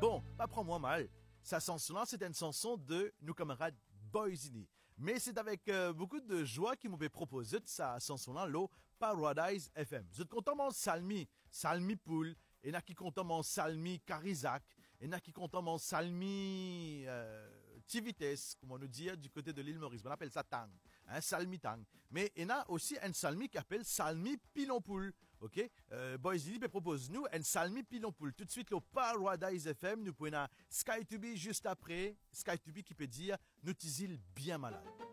Bon, pas prends-moi mal. Sa chanson-là, c'est une chanson de nos camarades Boyzini. Mais c'est avec beaucoup de joie qu'ils m'avaient proposé de sa chanson-là, le Paradise FM. Vous êtes content, mon Salmi? Salmi Poul. Il y en a qui comptent mon Salmi Carizac. Il y en a qui comptent mon Salmi Tivites, comme on nous dit du côté de l'île Maurice. On appelle ça Tang. Salmi Tang. Mais il y en a aussi un Salmi qui appelle Salmi Pilonpoul. Ok? Boyzini propose-nous un Salmi Pilonpoul. Tout de suite, le Paradise FM. Nous pouvons Sky to be juste après. Sky to be qui peut dire nous t'isile bien malade.